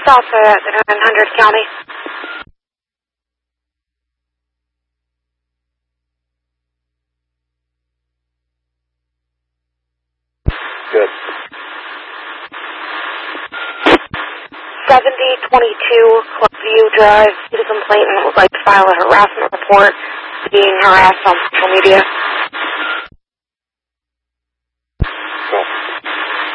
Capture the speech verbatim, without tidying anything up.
Alpha at nine hundred County. Good. seventy twenty-two Clubview Drive, citizen complainant would like to file a harassment report being harassed on social media.